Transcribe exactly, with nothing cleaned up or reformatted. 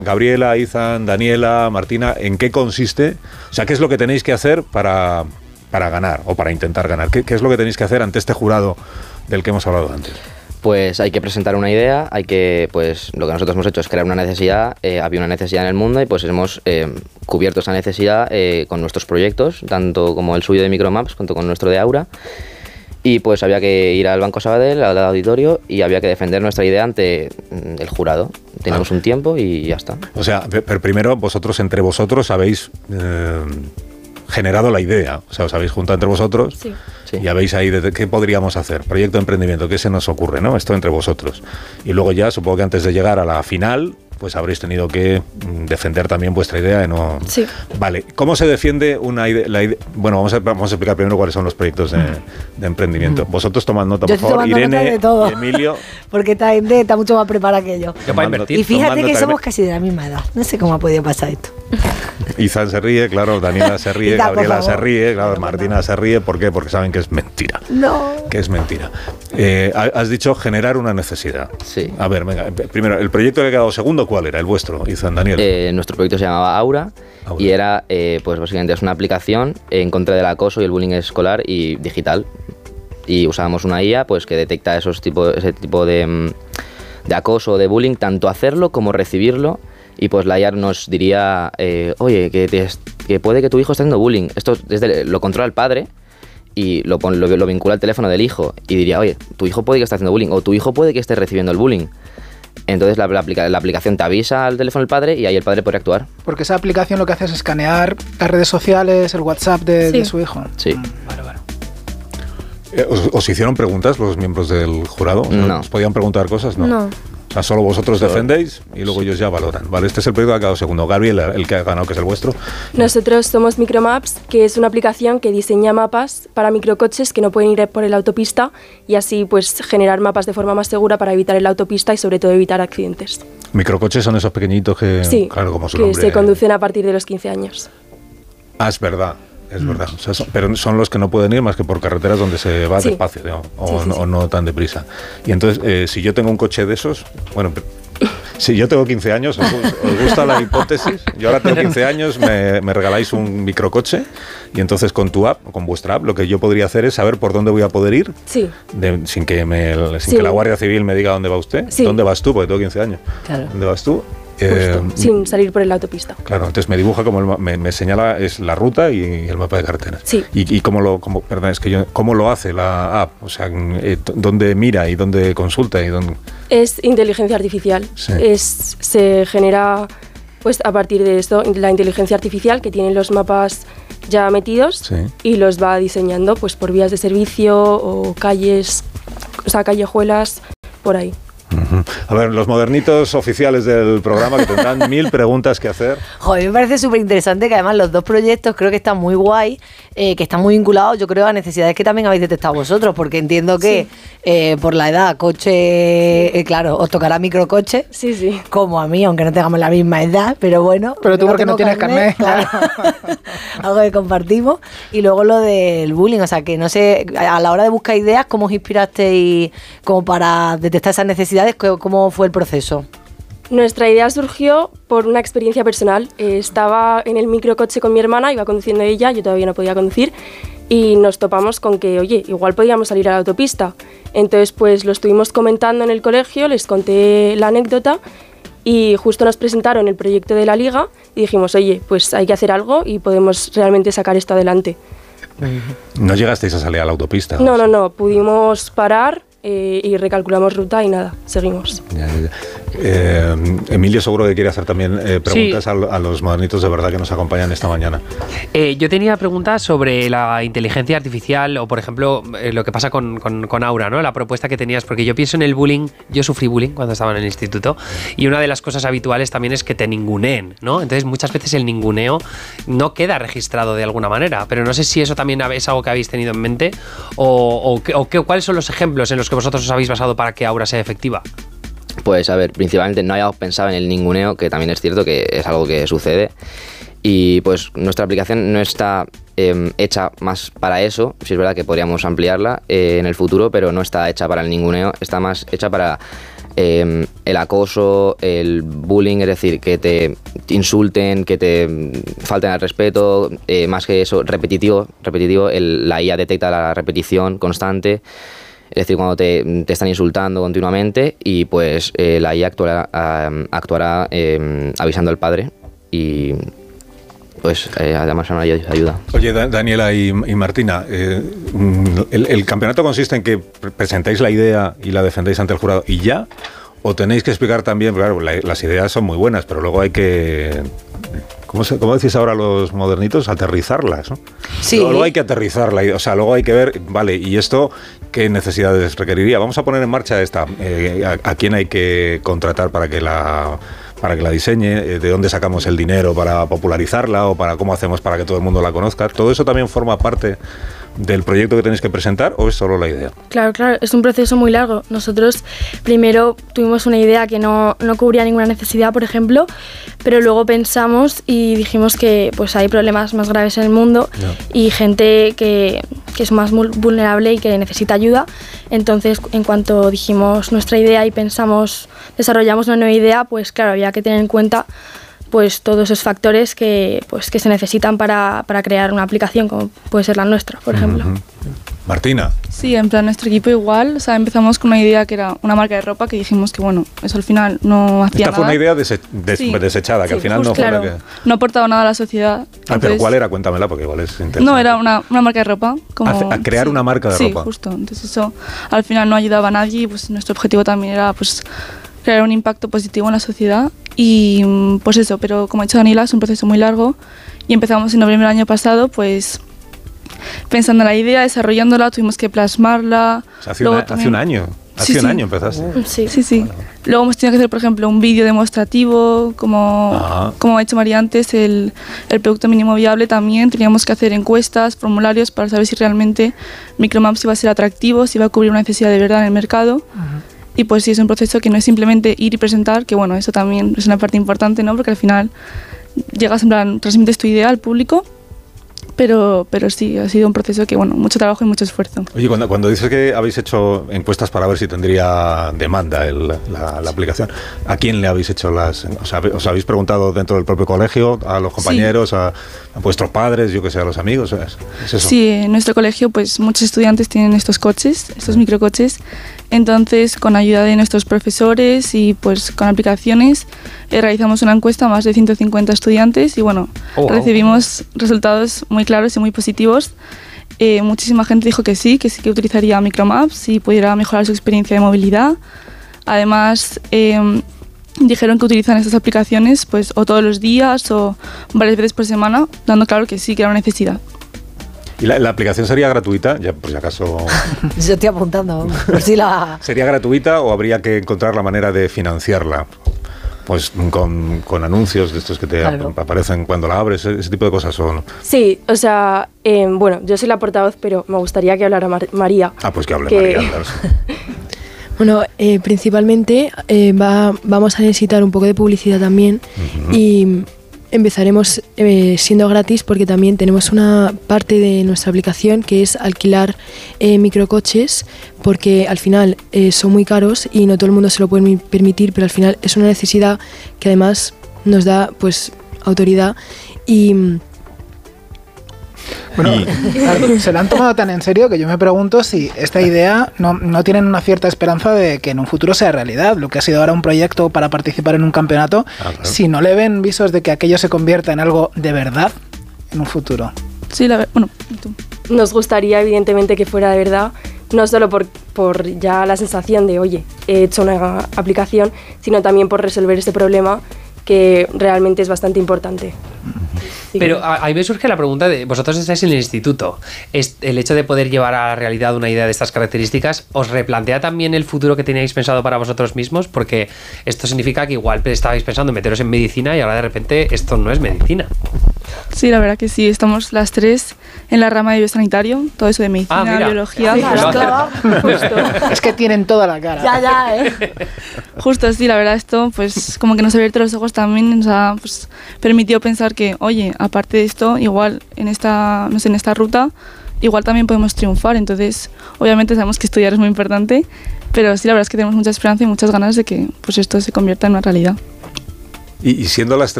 Gabriela, Izan, Daniela, Martina, ¿en qué consiste? O sea, ¿qué es lo que tenéis que hacer para, para ganar o para intentar ganar? ¿Qué, ¿Qué es lo que tenéis que hacer ante este jurado del que hemos hablado antes? Pues hay que presentar una idea, hay que, pues lo que nosotros hemos hecho es crear una necesidad, eh, había una necesidad en el mundo y pues hemos eh, cubierto esa necesidad eh, con nuestros proyectos, tanto como el suyo de Micromaps, tanto con nuestro de Aura, y pues había que ir al Banco Sabadell, al auditorio, y había que defender nuestra idea ante el jurado. Teníamos ah. un tiempo y ya está. O sea, pero primero vosotros, entre vosotros, habéis eh, generado la idea, o sea, os habéis juntado entre vosotros. Sí. Sí. Y habéis ahí, de, ¿qué podríamos hacer? Proyecto de emprendimiento, ¿qué se nos ocurre? ¿No? Esto entre vosotros. Y luego ya, supongo que antes de llegar a la final, pues habréis tenido que defender también vuestra idea de no... Sí. Vale, ¿cómo se defiende una idea? La idea? Bueno, vamos a, vamos a explicar primero cuáles son los proyectos de, de emprendimiento. Vosotros tomad nota, por favor, Irene y Emilio. Porque esta gente está mucho más preparada que yo. Tomando, invertir, y fíjate que somos casi de la misma edad. No sé cómo ha podido pasar esto. Izan se ríe, claro, Daniela se ríe, Izan, Gabriela se ríe, claro, Martina se ríe. ¿Por qué? Porque saben que es mentira. No. Que es mentira. Eh, has dicho generar una necesidad. Sí. A ver, venga, primero, el proyecto que ha quedado segundo, ¿cuál era? El vuestro, Izan, Daniel. Eh, nuestro proyecto se llamaba Aura, Aura. y era, eh, pues básicamente es una aplicación en contra del acoso y el bullying escolar y digital. Y usábamos una I A pues que detecta esos tipo, ese tipo de, de acoso o de bullying, tanto hacerlo como recibirlo. Y pues la I A nos diría, eh, oye, que, te, que puede que tu hijo esté haciendo bullying. Esto desde, lo controla el padre y lo, lo, lo vincula al teléfono del hijo. Y diría, oye, tu hijo puede que esté haciendo bullying o tu hijo puede que esté recibiendo el bullying. Entonces la, la, la aplicación te avisa al teléfono del padre y ahí el padre puede actuar. Porque esa aplicación lo que hace es escanear las redes sociales, el WhatsApp de, sí. de su hijo. Sí. Mm, vale, vale. ¿Os, ¿Os hicieron preguntas los miembros del jurado? No. ¿Os podían preguntar cosas? No. No. O sea, solo vosotros defendéis y luego ellos ya valoran. Vale, este es el proyecto que ha quedado segundo. Gabriel, el que ha ganado, que es el vuestro. Nosotros somos Micromaps, que es una aplicación que diseña mapas para microcoches que no pueden ir por la autopista y así pues generar mapas de forma más segura para evitar en la autopista y sobre todo evitar accidentes. Microcoches son esos pequeñitos que, sí, claro, como su que nombre, se conducen a partir de los quince años. Ah, es verdad. Es verdad, o sea, son, pero son los que no pueden ir más que por carreteras donde se va sí. despacio, ¿no? o, sí, sí, no, sí. o no tan deprisa. Y entonces, eh, si yo tengo un coche de esos, bueno, si yo tengo quince años, ¿os, os gusta la hipótesis? Yo ahora tengo quince años, me, me regaláis un microcoche y entonces con tu app, con vuestra app, lo que yo podría hacer es saber por dónde voy a poder ir, sí. de, sin, que, me, sin sí. que la Guardia Civil me diga dónde va usted. Sí. ¿Dónde vas tú? Porque tengo quince años. Claro. ¿Dónde vas tú? Eh, sin salir por la autopista. Claro, entonces me dibuja como el, me, me señala es la ruta y el mapa de carreteras. Sí. Y, y cómo lo, cómo, perdón, es que yo, cómo lo hace la app, o sea, eh, dónde mira y dónde consulta y dónde. Es inteligencia artificial. Sí. Es se genera, pues a partir de esto, la inteligencia artificial que tiene los mapas ya metidos sí. y los va diseñando, pues por vías de servicio o calles, o sea, callejuelas por ahí. Uh-huh. A ver, los modernitos oficiales del programa que tendrán mil preguntas que hacer. Joder, me parece súper interesante que además los dos proyectos creo que están muy guay, eh, que están muy vinculados, yo creo, a necesidades que también habéis detectado vosotros, porque entiendo que sí. eh, por la edad, coche, eh, claro, os tocará microcoche, sí, sí. como a mí, aunque no tengamos la misma edad, pero bueno. Pero tú porque no tienes carnet, claro. Algo que compartimos. Y luego lo del bullying, o sea, que no sé, a la hora de buscar ideas, ¿cómo os inspirasteis como para detectar esas necesidades? ¿Cómo fue el proceso? Nuestra idea surgió por una experiencia personal. Eh, estaba en el microcoche con mi hermana, iba conduciendo ella, yo todavía no podía conducir, y nos topamos con que, oye, igual podíamos salir a la autopista. Entonces, pues lo estuvimos comentando en el colegio, les conté la anécdota y justo nos presentaron el proyecto de la liga y dijimos, oye, pues hay que hacer algo y podemos realmente sacar esto adelante. ¿No llegasteis a salir a la autopista? No, no, no, pudimos parar. Eh, y recalculamos ruta y nada, seguimos. Ya, ya, ya. Eh, Emilio seguro que quiere hacer también eh, preguntas sí. a, a los modernitos de verdad que nos acompañan esta mañana. Eh, yo tenía preguntas sobre la inteligencia artificial o, por ejemplo, eh, lo que pasa con, con, con Aura, ¿no? La propuesta que tenías, porque yo pienso en el bullying, yo sufrí bullying cuando estaba en el instituto y una de las cosas habituales también es que te ninguneen, ¿no? Entonces muchas veces el ninguneo no queda registrado de alguna manera, pero no sé si eso también es algo que habéis tenido en mente o, o, o, o cuáles son los ejemplos en los que vosotros os habéis basado para que Aura sea efectiva. Pues a ver, principalmente no habíamos pensado en el ninguneo, que también es cierto que es algo que sucede. Y pues nuestra aplicación no está eh, hecha más para eso. Sí es verdad que podríamos ampliarla eh, en el futuro, pero no está hecha para el ninguneo, está más hecha para eh, el acoso, el bullying, es decir, que te insulten, que te falten al respeto, eh, más que eso, repetitivo, repetitivo el, la I A detecta la repetición constante, es decir, cuando te, te están insultando continuamente y pues eh, la I A actuará, uh, actuará eh, avisando al padre y pues eh, además no hay ayuda. Oye, da- Daniela y, y Martina, eh, el, el campeonato consiste en que presentáis la idea y la defendéis ante el jurado y ya, o tenéis que explicar también, claro, la, las ideas son muy buenas, pero luego hay que, ¿cómo, se, cómo decís ahora los modernitos? Aterrizarlas, ¿no? Sí. Luego, luego hay que aterrizarla, o sea, luego hay que ver, vale, ¿y esto qué necesidades requeriría? Vamos a poner en marcha esta, eh, a, a quién hay que contratar para que la... para que la diseñe, de dónde sacamos el dinero para popularizarla o para cómo hacemos para que todo el mundo la conozca. ¿Todo eso también forma parte del proyecto que tenéis que presentar o es solo la idea? Claro, claro, es un proceso muy largo. Nosotros primero tuvimos una idea que no, no cubría ninguna necesidad, por ejemplo, pero luego pensamos y dijimos que pues hay problemas más graves en el mundo No. y gente que, que es más vulnerable y que necesita ayuda. Entonces, en cuanto dijimos nuestra idea y pensamos, desarrollamos una nueva idea, pues claro, había que tener en cuenta pues todos esos factores que, pues, que se necesitan para, para crear una aplicación como puede ser la nuestra, por ejemplo. Uh-huh. Martina. Sí, en plan nuestro equipo igual, o sea, empezamos con una idea que era una marca de ropa que dijimos que bueno, eso al final no hacía Esta nada. fue una idea dese- des- Sí. desechada, que Sí, al final justo, no fue claro, la que... no aportaba nada a la sociedad. Ah, pero entonces- ¿cuál era? Cuéntamela porque igual es interesante. No, era una, una marca de ropa. Como, A- a crear una marca de sí, ropa. Sí, justo. Entonces eso al final no ayudaba a nadie y pues nuestro objetivo también era pues crear un impacto positivo en la sociedad y pues eso, pero como ha dicho Daniela es un proceso muy largo y empezamos en noviembre del año pasado pues pensando en la idea, desarrollándola, tuvimos que plasmarla. O sea, hace, Luego una- hace también- un año. Hace Sí, un sí. año empezaste. Sí. Sí, sí. Luego hemos tenido que hacer, por ejemplo, un vídeo demostrativo, como, Ajá. como ha hecho María antes, el, el producto mínimo viable también. Teníamos que hacer encuestas, formularios para saber si realmente Micromaps iba a ser atractivo, si iba a cubrir una necesidad de verdad en el mercado. Y pues sí, es un proceso que no es simplemente ir y presentar, que bueno, eso también es una parte importante, ¿no? Porque al final llegas en plan, transmites tu idea al público, pero, pero sí, ha sido un proceso que, bueno, mucho trabajo y mucho esfuerzo. Oye, cuando, cuando dices que habéis hecho encuestas para ver si tendría demanda el- la, la aplicación, ¿a quién le habéis hecho las...? O sea, ¿os habéis preguntado dentro del propio colegio, a los compañeros, a, a vuestros padres, yo que sé, a los amigos? ¿Es, es eso? Sí, en nuestro colegio pues muchos estudiantes tienen estos coches, estos microcoches, entonces con ayuda de nuestros profesores y pues con aplicaciones eh, realizamos una encuesta a más de ciento cincuenta estudiantes y bueno, Oh, wow. recibimos resultados muy claros y muy positivos. Eh, muchísima gente dijo que sí, que sí que utilizaría Micromaps si pudiera mejorar su experiencia de movilidad. Además, eh, dijeron que utilizan estas aplicaciones pues o todos los días o varias veces por semana, dando claro que sí, que era una necesidad. ¿Y la, la aplicación sería gratuita? Ya, por si acaso... Yo estoy apuntando, por si la... ¿Sería gratuita o habría que encontrar la manera de financiarla? Pues con, con anuncios de estos que te Claro. ap- aparecen cuando la abres, ese tipo de cosas o no. Sí, o sea, eh, bueno, yo soy la portavoz, pero me gustaría que hablara Mar- María. Ah, pues que hable Que- María. claro. Bueno, eh, principalmente eh, va, vamos a necesitar un poco de publicidad también Ujú. y empezaremos eh, siendo gratis porque también tenemos una parte de nuestra aplicación que es alquilar eh, microcoches porque al final eh, son muy caros y no todo el mundo se lo puede mi- permitir, pero al final es una necesidad que además nos da pues autoridad y mm, Bueno, Y- claro, se la han tomado tan en serio que yo me pregunto si esta idea no, no tienen una cierta esperanza de que en un futuro sea realidad. Lo que ha sido ahora un proyecto para participar en un campeonato, Ah, claro. si no le ven visos de que aquello se convierta en algo de verdad en un futuro. Sí, la ver- bueno, ¿y tú? Nos gustaría, evidentemente, que fuera de verdad, no solo por, por ya la sensación de, oye, he hecho una aplicación, sino también por resolver este problema que realmente es bastante importante. Sí. Pero a, a mí me surge la pregunta de, vosotros estáis en el instituto, ¿es el hecho de poder llevar a la realidad una idea de estas características os replantea también el futuro que teníais pensado para vosotros mismos? Porque esto significa que igual estabais pensando en meteros en medicina y ahora de repente esto no es medicina. Sí, la verdad que sí, estamos las tres en la rama de biosanitario, todo eso de medicina, Ah, mira. biología, Sí, justo, lo justo, Es que tienen toda la cara. Ya, ya, ¿eh? justo, sí, la verdad esto pues como que nos ha abierto los ojos también, nos ha pues, permitido pensar que, oye, aparte de esto, igual en esta, no sé, en esta ruta, igual también podemos triunfar, entonces obviamente sabemos que estudiar es muy importante, Pero sí, la verdad es que tenemos mucha esperanza y muchas ganas de que pues esto se convierta en una realidad. Y, y siendo las